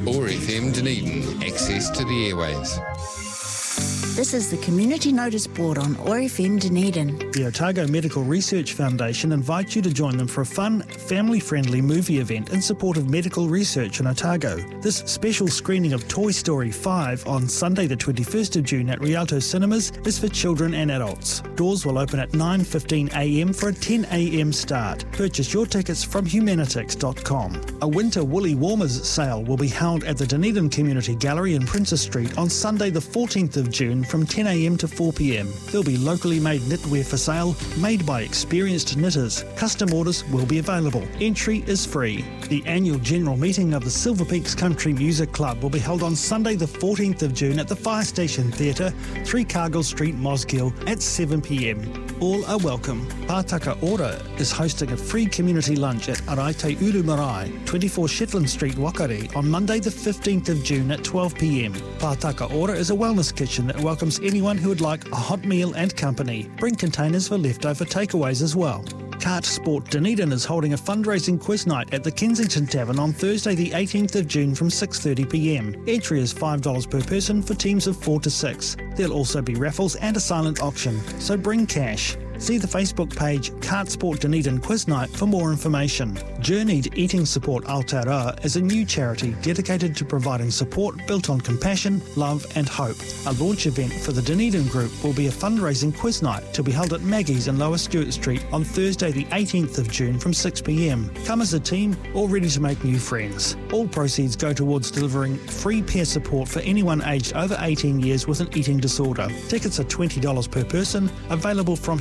OAR FM Dunedin, access to the airwaves. This is the Community Notice Board on OAR FM Dunedin. The Otago Medical Research Foundation invites you to join them for a fun, family-friendly movie event in support of medical research in Otago. This special screening of Toy Story 5 on Sunday the 21st of June at Rialto Cinemas is for children and adults. Doors will open at 9:15am for a 10am start. Purchase your tickets from humanitix.com. A winter woolly warmers sale will be held at the Dunedin Community Gallery in Princess Street on Sunday the 14th of June from 10am to 4pm. There'll be locally made knitwear for sale, made by experienced knitters. Custom orders will be available. Entry is free. The annual general meeting of the Silver Peaks Country Music Club will be held on Sunday the 14th of June at the Fire Station Theatre, 3 Cargill Street, Mosgiel at 7pm. All are welcome. Pātaka Ora is hosting a free community lunch at Araite Uru Marae, 24 Shetland Street, Wakari, on Monday the 15th of June at 12pm. Pātaka Ora is a wellness kitchen that welcomes anyone who would like a hot meal and company. Bring containers for leftover takeaways as well. Kart Sport Dunedin is holding a fundraising quiz night at the Kensington Tavern on Thursday the 18th of June from 6:30pm. Entry is $5 per person for teams of 4 to 6. There'll also be raffles and a silent auction, so bring cash. See the Facebook page Kart Sport Dunedin Quiz Night for more information. Journeyed Eating Support Aotearoa is a new charity dedicated to providing support built on compassion, love and hope. A launch event for the Dunedin group will be a fundraising quiz night to be held at Maggie's in Lower Stewart Street on Thursday the 18th of June from 6pm. Come as a team or ready to make new friends. All proceeds go towards delivering free peer support for anyone aged over 18 years with an eating disorder. Tickets are $20 per person, available from